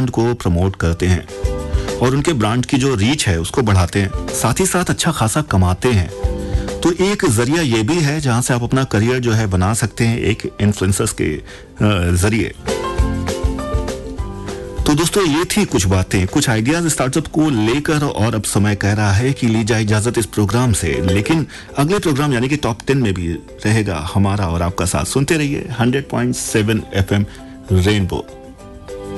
Brand को promote करते हैं और उनके ब्रांड की जो रीच है उसको बढ़ाते हैं, साथ ही साथ अच्छा खासा कमाते हैं। तो एक जरिया ये भी है जहां से आप अपना करियर जो है बना सकते हैं एक इन्फ्लुएंसर्स के जरिए। तो दोस्तों ये थी कुछ बातें, कुछ आइडियाज स्टार्टअप को लेकर, और अब समय कह रहा है कि ली जाए इजाजत इस प्रोग्राम से। लेकिन अगले प्रोग्राम यानी कि टॉप 10 में भी रहेगा हमारा और आपका साथ। सुनते रहिए 100.7 FM रेनबो।